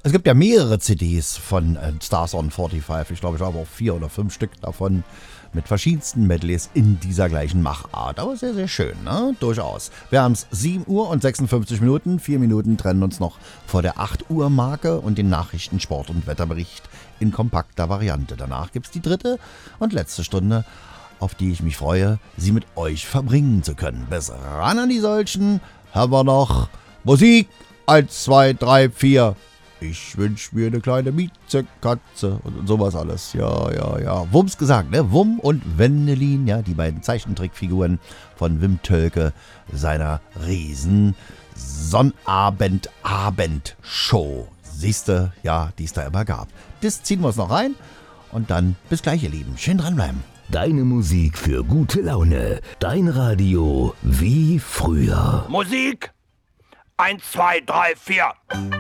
Es gibt ja mehrere CDs von Stars on 45. Ich glaube, ich habe auch 4 oder 5 Stück davon mit verschiedensten Medleys in dieser gleichen Machart. Aber sehr, sehr schön, ne? Durchaus. Wir haben es 7 Uhr und 56 Minuten. 4 Minuten trennen uns noch vor der 8 Uhr Marke und den Nachrichten, Sport und Wetterbericht in kompakter Variante. Danach gibt es die dritte und letzte Stunde, auf die ich mich freue, sie mit euch verbringen zu können. Bis ran an die Solchen haben wir noch Musik. 1, 2, 3, 4. Ich wünsch mir eine kleine Miezekatze und sowas alles. Ja. Wumms gesagt, ne? Wum und Wendelin, ja, die beiden Zeichentrickfiguren von Wim Tölke, seiner riesen Sonnabend-Abend-Show. Siehste, ja, die es da immer gab. Das ziehen wir uns noch rein und dann bis gleich, ihr Lieben. Schön dranbleiben. Deine Musik für gute Laune. Dein Radio wie früher. Musik 1, 2, 3, 4.